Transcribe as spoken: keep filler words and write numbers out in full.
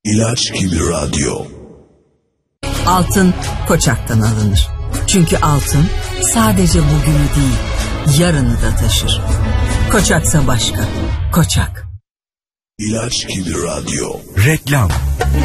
İlaç gibi radyo. Altın Koçak'tan alınır. Çünkü altın sadece bugünü değil, yarını da taşır. Koçaksa başka. Koçak. İlaç gibi radyo. Reklam.